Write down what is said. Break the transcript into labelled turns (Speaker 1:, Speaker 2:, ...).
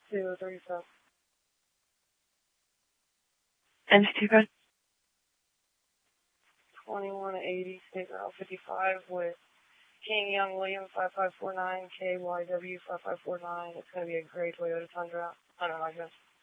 Speaker 1: 237.
Speaker 2: NC2 code?
Speaker 1: 2180, State Route 55 with King Young William 5549, KYW 5549. It's going to be a gray Toyota Tundra. I don't know, I guess.